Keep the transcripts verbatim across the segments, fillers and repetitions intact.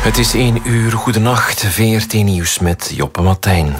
Het is één uur, goedenacht, V R T Nieuws met Joppe Martijn.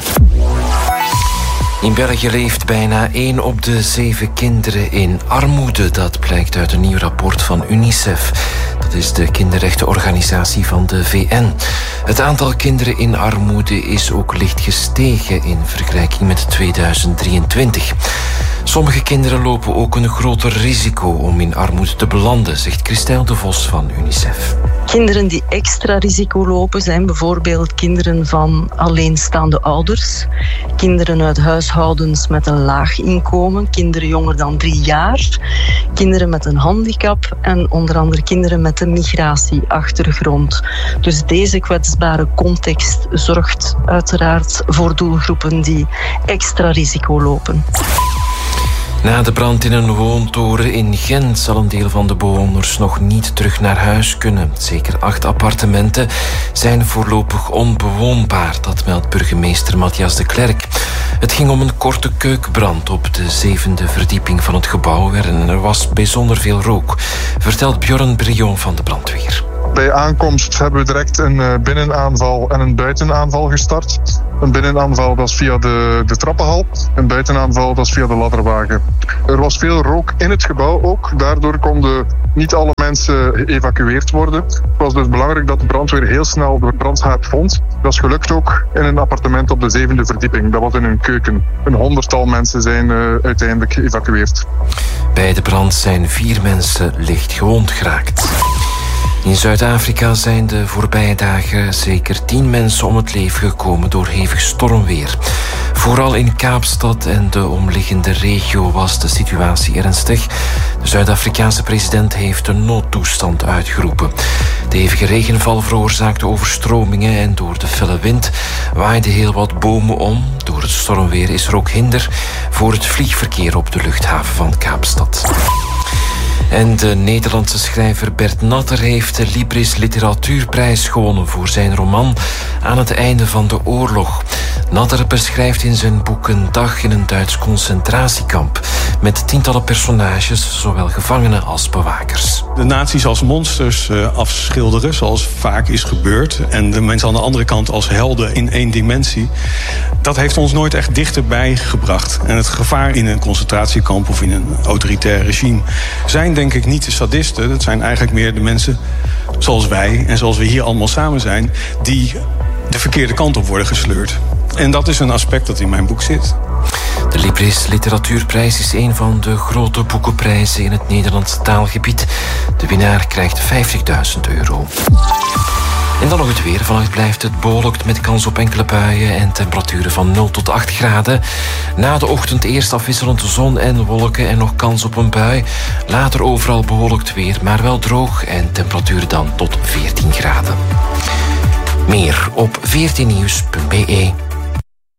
In België leeft bijna één op de zeven kinderen in armoede. Dat blijkt uit een nieuw rapport van UNICEF. Dat is de kinderrechtenorganisatie van de V N. Het aantal kinderen in armoede is ook licht gestegen in vergelijking met tweeduizend drieëntwintig. Sommige kinderen lopen ook een groter risico om in armoede te belanden, zegt Christel de Vos van UNICEF. Kinderen die extra risico lopen zijn bijvoorbeeld kinderen van alleenstaande ouders, kinderen uit huishoudens met een laag inkomen, kinderen jonger dan drie jaar, kinderen met een handicap en onder andere kinderen met een migratieachtergrond. Dus deze kwetsbare context zorgt uiteraard voor doelgroepen die extra risico lopen. Na de brand in een woontoren in Gent zal een deel van de bewoners nog niet terug naar huis kunnen. Zeker acht appartementen zijn voorlopig onbewoonbaar, dat meldt burgemeester Matthias de Klerk. Het ging om een korte keukenbrand op de zevende verdieping van het gebouw en er was bijzonder veel rook, vertelt Bjorn Brion van de brandweer. Bij aankomst hebben we direct een binnenaanval en een buitenaanval gestart. Een binnenaanval dat is via de, de trappenhal. Een buitenaanval dat is via de ladderwagen. Er was veel rook in het gebouw ook. Daardoor konden niet alle mensen geëvacueerd worden. Het was dus belangrijk dat de brandweer heel snel de brandhaard vond. Dat is gelukt ook in een appartement op de zevende verdieping. Dat was in een keuken. Een honderdtal mensen zijn uh, uiteindelijk geëvacueerd. Bij de brand zijn vier mensen licht gewond geraakt. In Zuid-Afrika zijn de voorbije dagen zeker tien mensen om het leven gekomen door hevig stormweer. Vooral in Kaapstad en de omliggende regio was de situatie ernstig. De Zuid-Afrikaanse president heeft een noodtoestand uitgeroepen. De hevige regenval veroorzaakte overstromingen en door de felle wind waaiden heel wat bomen om. Door het stormweer is er ook hinder voor het vliegverkeer op de luchthaven van Kaapstad. En de Nederlandse schrijver Bert Natter heeft de Libris Literatuurprijs gewonnen voor zijn roman Aan het einde van de oorlog. Natter beschrijft in zijn boek een dag in een Duits concentratiekamp met tientallen personages, zowel gevangenen als bewakers. De nazi's als monsters uh, afschilderen, zoals vaak is gebeurd, en de mensen aan de andere kant als helden in één dimensie, dat heeft ons nooit echt dichterbij gebracht. En het gevaar in een concentratiekamp of in een autoritair regime zijn denk ik niet de sadisten. Dat zijn eigenlijk meer de mensen zoals wij en zoals we hier allemaal samen zijn, die de verkeerde kant op worden gesleurd. En dat is een aspect dat in mijn boek zit. De Libris Literatuurprijs is een van de grote boekenprijzen in het Nederlandse taalgebied. De winnaar krijgt vijftigduizend euro. En dan nog het weer. Vannacht blijft het bewolkt met kans op enkele buien en temperaturen van nul tot acht graden. Na de ochtend eerst afwisselend zon en wolken en nog kans op een bui. Later overal bewolkt weer, maar wel droog en temperaturen dan tot veertien graden. Meer op v r t nieuws punt b e.